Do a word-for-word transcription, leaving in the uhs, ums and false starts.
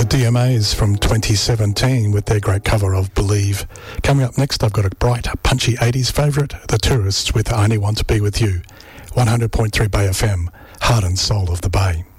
D M As from twenty seventeen with their great cover of Believe. Coming up next, I've got a bright, punchy eighties favourite, The Tourists with I Only Want to Be With You. one hundred point three Bay F M, heart and soul of the Bay.